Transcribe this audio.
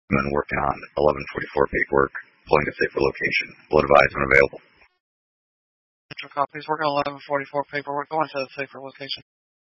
I'm working on 1144 paperwork, pulling a safer location. Will advise when available. Metro copies. Working on 1144 paperwork. Going to the safer location.